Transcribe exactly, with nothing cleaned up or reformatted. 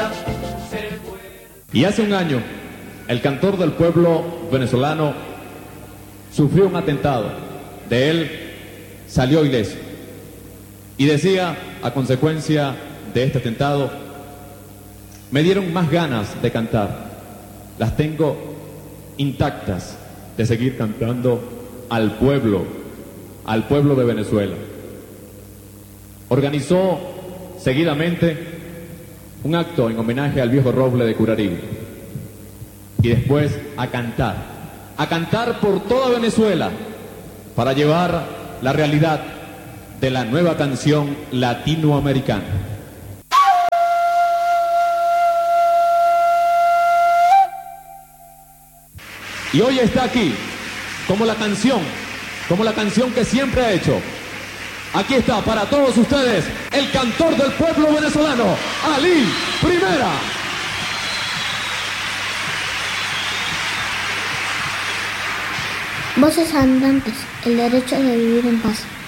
Y hace un año, el cantor del pueblo venezolano sufrió un atentado. De él salió ileso. Y decía, a consecuencia de este atentado, me dieron más ganas de cantar. Las tengo intactas de seguir cantando al pueblo, al pueblo de Venezuela. Organizó seguidamente un acto en homenaje al viejo roble de Curarí. Y después a cantar, a cantar por toda Venezuela para llevar la realidad de la nueva canción latinoamericana. Y hoy está aquí, como la canción, como la canción que siempre ha hecho. Aquí está para todos ustedes, el cantor del pueblo venezolano, Ali Primera. Voces andantes, el derecho de vivir en paz.